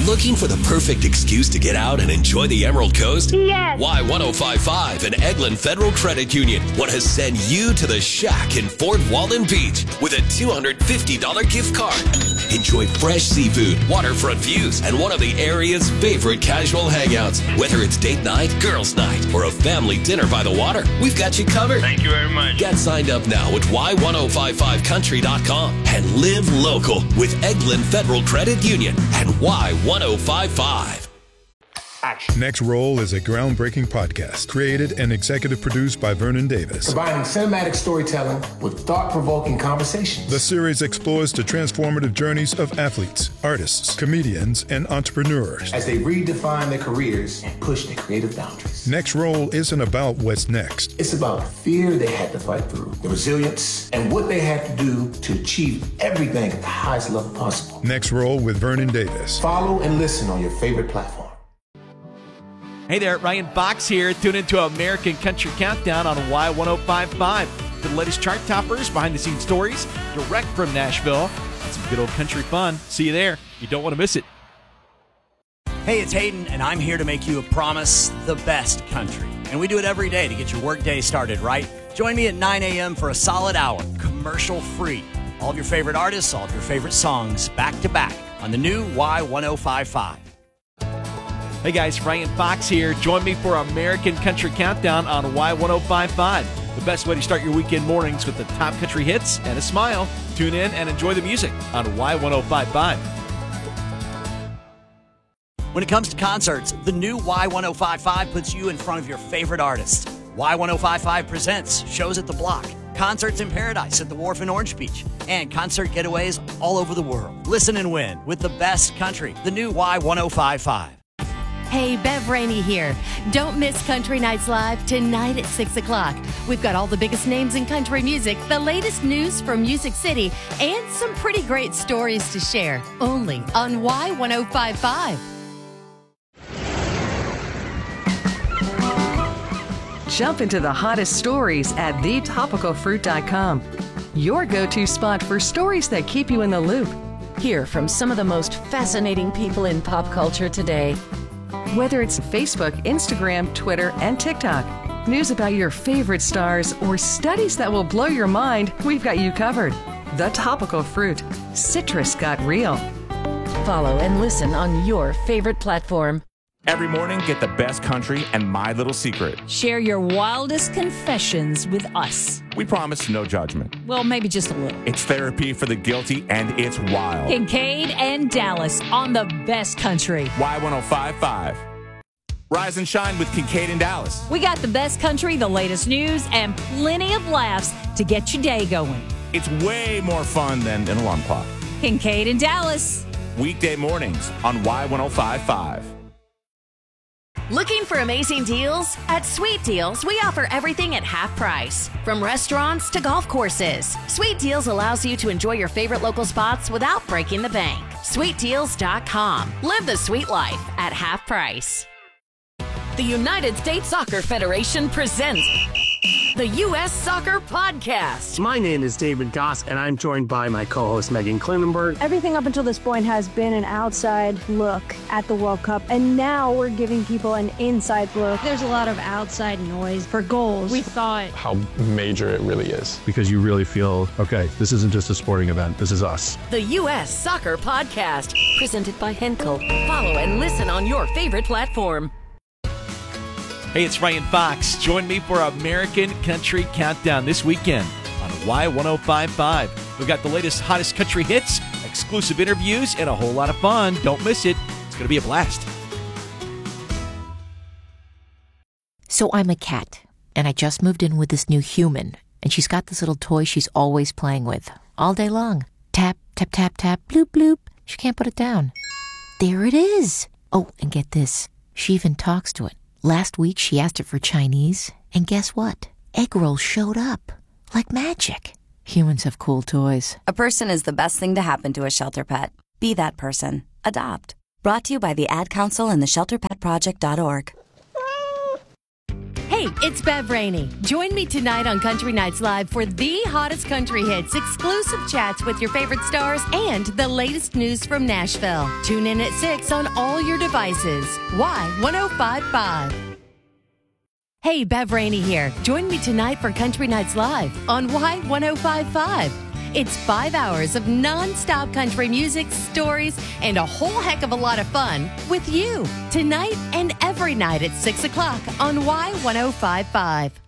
Looking for the perfect excuse to get out and enjoy the Emerald Coast? Yes. Y1055 and Eglin Federal Credit Union want to send you to the Shack in Fort Walton Beach with a $250 gift card. Enjoy fresh seafood, waterfront views, and one of the area's favorite casual hangouts. Whether it's date night, girls' night, or a family dinner by the water, we've got you covered. Thank you very much. Get signed up now at y1055country.com and live local with Eglin Federal Credit Union and Y1055. Next Roll is a groundbreaking podcast created and executive produced by Vernon Davis. Combining cinematic storytelling with thought-provoking conversations. The series explores the transformative journeys of athletes, artists, comedians, and entrepreneurs as they redefine their careers and push their creative boundaries. Next Roll isn't about what's next. It's about the fear they had to fight through, the resilience, and what they had to do to achieve everything at the highest level possible. Next Roll with Vernon Davis. Follow and listen on your favorite platform. Hey there, Ryan Fox here. Tune into American Country Countdown on Y1055 for the latest chart toppers, behind-the-scenes stories, direct from Nashville, and some good old country fun. See you there. You don't want to miss it. Hey, it's Hayden, and I'm here to make you a promise, the best country. And we do it every day to get your workday started, right? Join me at 9 a.m. for a solid hour, commercial-free. All of your favorite artists, all of your favorite songs, back-to-back on the new Y1055. Hey guys, Ryan Fox here. Join me for American Country Countdown on Y1055. The best way to start your weekend mornings with the top country hits and a smile. Tune in and enjoy the music on Y1055. When it comes to concerts, the new Y1055 puts you in front of your favorite artists. Y1055 presents shows at the Block, concerts in Paradise at the Wharf in Orange Beach, and concert getaways all over the world. Listen and win with the best country, the new Y1055. Hey, Bev Rainey here. Don't miss Country Nights Live tonight at 6 o'clock. We've got all the biggest names in country music, the latest news from Music City, and some pretty great stories to share. Only on Y1055. Jump into the hottest stories at thetopicalfruit.com. Your go-to spot for stories that keep you in the loop. Hear from some of the most fascinating people in pop culture today. Whether it's Facebook, Instagram, Twitter, and TikTok, news about your favorite stars, or studies that will blow your mind, we've got you covered. The Topical Fruit. Citrus got real. Follow and listen on your favorite platform. Every morning, get the best country and My Little Secret. Share your wildest confessions with us. We promise no judgment. Well, maybe just a little. It's therapy for the guilty, and it's wild. Kincaid and Dallas on the best country. Y1055. Rise and shine with Kincaid and Dallas. We got the best country, the latest news, and plenty of laughs to get your day going. It's way more fun than an alarm clock. Kincaid and Dallas. Weekday mornings on Y1055. Looking for amazing deals? At Sweet Deals, we offer everything at half price. From restaurants to golf courses, Sweet Deals allows you to enjoy your favorite local spots without breaking the bank. SweetDeals.com. Live the sweet life at half price. The United States Soccer Federation presents the U.S. Soccer Podcast. My name is David Goss, and I'm joined by my co-host Megan Klinenberg. Everything up until this point has been an outside look at the World Cup, and now we're giving people an inside look. There's a lot of outside noise for goals. We thought how major it really is. Because you really feel, okay, this isn't just a sporting event, this is us. The U.S. Soccer Podcast, presented by Henkel. Follow and listen on your favorite platform. Hey, it's Ryan Fox. Join me for American Country Countdown this weekend on Y1055. We've got the latest, hottest country hits, exclusive interviews, and a whole lot of fun. Don't miss it. It's going to be a blast. So I'm a cat, and I just moved in with this new human, and she's got this little toy she's always playing with, all day long. Tap, tap, tap, tap, bloop, bloop. She can't put it down. There it is. Oh, and get this. She even talks to it. Last week, she asked it for Chinese, and guess what? Egg rolls showed up. Like magic. Humans have cool toys. A person is the best thing to happen to a shelter pet. Be that person. Adopt. Brought to you by the Ad Council and the ShelterPetProject.org. Hey, it's Bev Rainey. Join me tonight on Country Nights Live for the hottest country hits, exclusive chats with your favorite stars, and the latest news from Nashville. Tune in at 6 on all your devices. Y1055. Hey, Bev Rainey here. Join me tonight for Country Nights Live on Y1055. It's 5 hours of non-stop country music, stories, and a whole heck of a lot of fun with you tonight and every night at 6 o'clock on Y1055.